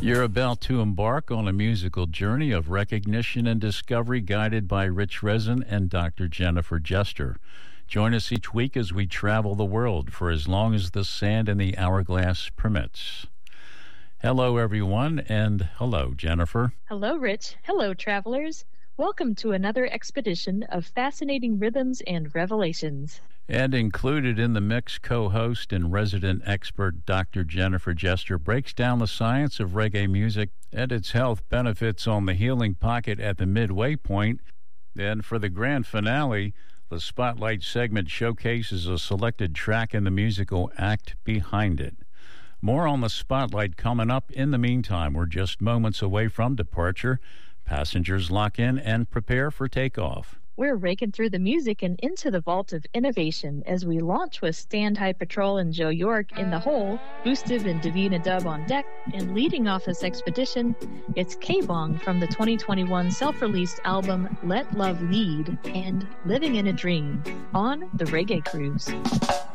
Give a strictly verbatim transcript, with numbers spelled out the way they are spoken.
You're about to embark on a musical journey of recognition and discovery guided by Rich Rezin and Doctor Jennifer Jester. Join us each week as we travel the world for as long as the sand in the hourglass permits. Hello, everyone, and hello, Jennifer. Hello, Rich. Hello, travelers. Welcome to another expedition of fascinating rhythms and revelations. And included in the mix, co-host and resident expert Doctor Jennifer Jester breaks down the science of reggae music and its health benefits on the healing pocket at the midway point. Then for the grand finale, the Spotlight segment showcases a selected track and the musical act behind it. More on the Spotlight coming up. In the meantime, we're just moments away from departure. Passengers lock in and prepare for takeoff. We're raking through the music and into the vault of innovation as we launch with Stand High Patrol and Joe York in the hole, Boosted and Davina Dub on deck, and leading off this expedition, it's K-Bong from the twenty twenty-one self-released album Let Love Lead and Living in a Dream on the Reggae Cruise.